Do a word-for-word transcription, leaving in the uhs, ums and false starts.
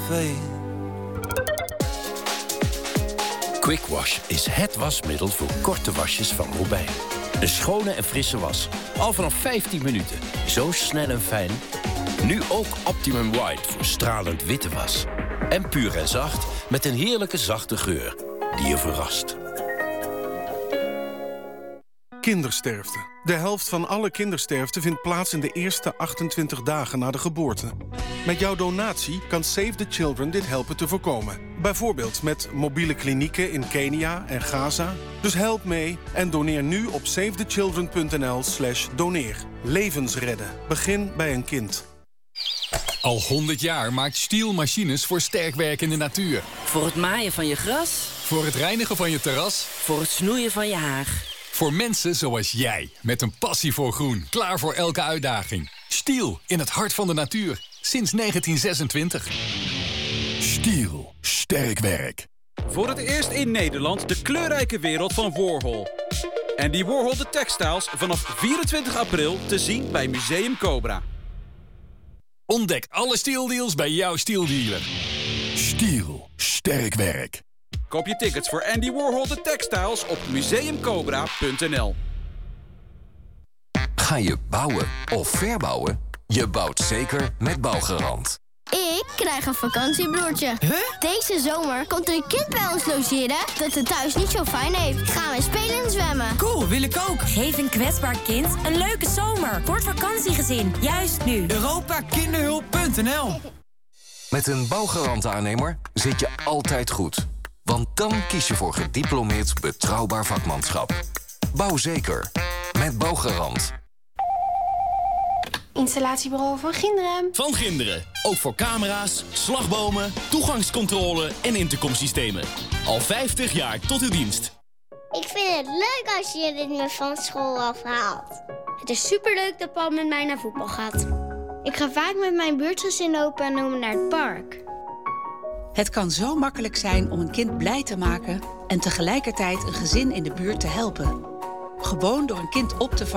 fade. Quick Wash is het wasmiddel voor korte wasjes van Robijn. Een schone en frisse was. Al vanaf vijftien minuten. Zo snel en fijn. Nu ook Optimum White voor stralend witte was. En puur en zacht met een heerlijke zachte geur die je verrast. Kindersterfte. De helft van alle kindersterfte vindt plaats in de eerste achtentwintig dagen na de geboorte. Met jouw donatie kan Save the Children dit helpen te voorkomen. Bijvoorbeeld met mobiele klinieken in Kenia en Gaza. Dus help mee en doneer nu op savethechildren.nl slash doneer. Levens redden. Begin bij een kind. Al honderd jaar maakt Stihl machines voor sterkwerkende natuur. Voor het maaien van je gras. Voor het reinigen van je terras. Voor het snoeien van je haag. Voor mensen zoals jij, met een passie voor groen. Klaar voor elke uitdaging. Stihl, in het hart van de natuur. Sinds negentien zesentwintig. Stihl, sterk werk. Voor het eerst in Nederland de kleurrijke wereld van Warhol. En die Warhol de Textiles vanaf vierentwintig april te zien bij Museum Cobra. Ontdek alle Stihl-deals bij jouw Stihl-dealer. Stihl, sterk werk. Koop je tickets voor Andy Warhol de Textiles op museumcobra punt n l. Ga je bouwen of verbouwen? Je bouwt zeker met Bouwgarant. Ik krijg een vakantiebroertje. Huh? Deze zomer komt er een kind bij ons logeren dat het thuis niet zo fijn heeft. Gaan we spelen en zwemmen. Cool, wil ik ook. Geef een kwetsbaar kind een leuke zomer. Voor het vakantiegezin, juist nu. Europa Kinderhulp punt n l. Met een Bouwgarant-aannemer zit je altijd goed. Want dan kies je voor gediplomeerd betrouwbaar vakmanschap. Bouw zeker. Met Bouwgarant. Installatiebureau van Ginderen. Van Ginderen. Ook voor camera's, slagbomen, toegangscontrole en intercomsystemen. Al vijftig jaar tot uw dienst. Ik vind het leuk als je dit me van school afhaalt. Het is superleuk dat Paul met mij naar voetbal gaat. Ik ga vaak met mijn buurtgezin opa en oma naar het park. Het kan zo makkelijk zijn om een kind blij te maken en tegelijkertijd een gezin in de buurt te helpen. Gewoon door een kind op te vangen